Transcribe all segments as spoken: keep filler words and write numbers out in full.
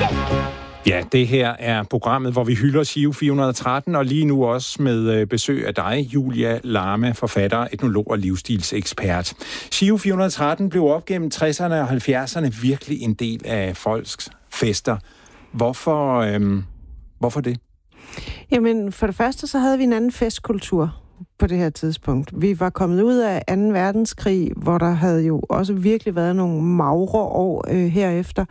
Ja, det her er programmet, hvor vi hylder Giro fire hundrede og tretten, og lige nu også med besøg af dig, Julia Lama, forfatter, etnolog og livsstilsekspert. Giro fire hundrede og tretten blev op gennem tresserne og halvfjerdserne virkelig en del af folks fester. Hvorfor, øhm, hvorfor det? Jamen, for det første så havde vi en anden festkultur på det her tidspunkt. Vi var kommet ud af anden verdenskrig, hvor der havde jo også virkelig været nogle magre år øh, herefter.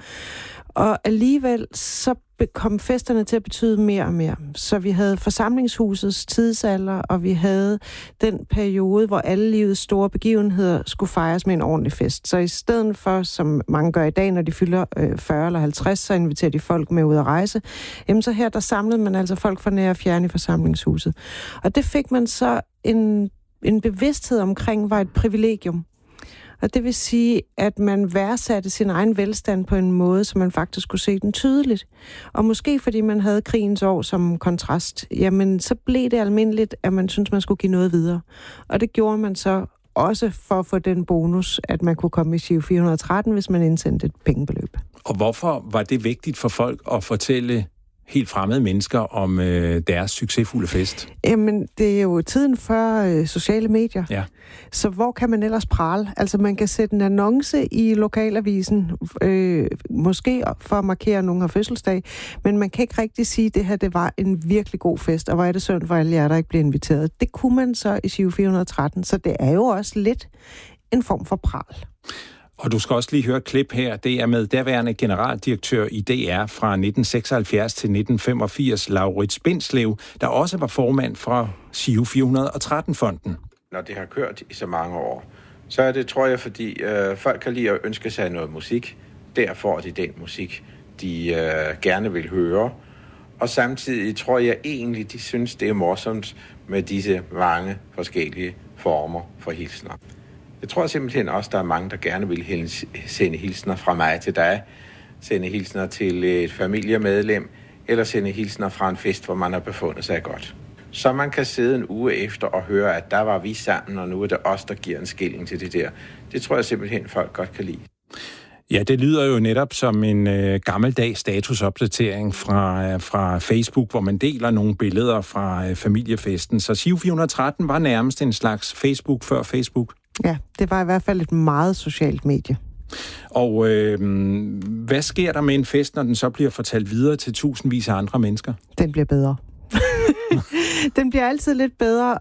Og alligevel så kom festerne til at betyde mere og mere. Så vi havde forsamlingshusets tidsalder, og vi havde den periode, hvor alle livets store begivenheder skulle fejres med en ordentlig fest. Så i stedet for, som mange gør i dag, når de fylder øh, fyrre eller halvtreds, så inviterer de folk med ud at rejse. Jamen så her, der samlede man altså folk fra nær og fjerne i forsamlingshuset. Og det fik man så en, en bevidsthed omkring, var et privilegium. Og det vil sige, at man værdsatte sin egen velstand på en måde, så man faktisk kunne se den tydeligt. Og måske fordi man havde krigens år som kontrast, jamen så blev det almindeligt, at man syntes, man skulle give noget videre. Og det gjorde man så også for at få den bonus, at man kunne komme i Giro fire hundrede og tretten, hvis man indsendte et pengebeløb. Og hvorfor var det vigtigt for folk at fortælle helt fremmede mennesker om øh, deres succesfulde fest? Jamen, det er jo tiden før øh, sociale medier. Ja. Så hvor kan man ellers prale? Altså, man kan sætte en annonce i lokalavisen, øh, måske for at markere, at nogen har fødselsdag, men man kan ikke rigtig sige, at det her det var en virkelig god fest, og hvor er det synd for alle jer, der ikke blev inviteret. Det kunne man så i Giro fire hundrede og tretten, så det er jo også lidt en form for pral. Og du skal også lige høre et klip her. Det er med derværende generaldirektør i D R fra nitten seksoghalvfjerds til nitten femogfirs, Laurits Bindslev, der også var formand for Giro fire hundrede og tretten-fonden. Når det har kørt i så mange år, så er det, tror jeg, fordi øh, folk kan lide at ønske sig noget musik. Der får de den musik, de øh, gerne vil høre. Og samtidig tror jeg egentlig, de synes, det er morsomt med disse mange forskellige former for hilsner. Jeg tror simpelthen også, der er mange, der gerne vil sende hilsner fra mig til dig, sende hilsner til et familiemedlem, eller sende hilsner fra en fest, hvor man har befundet sig godt. Så man kan sidde en uge efter og høre, at der var vi sammen, og nu er det os, der giver en skilling til det der. Det tror jeg simpelthen, folk godt kan lide. Ja, det lyder jo netop som en øh, gammeldags statusopdatering fra, øh, fra Facebook, hvor man deler nogle billeder fra øh, familiefesten. Så Giro fire hundrede og tretten var nærmest en slags Facebook før Facebook. Ja, det var i hvert fald et meget socialt medie. Og øh, hvad sker der med en fest, når den så bliver fortalt videre til tusindvis af andre mennesker? Den bliver bedre. Den bliver altid lidt bedre,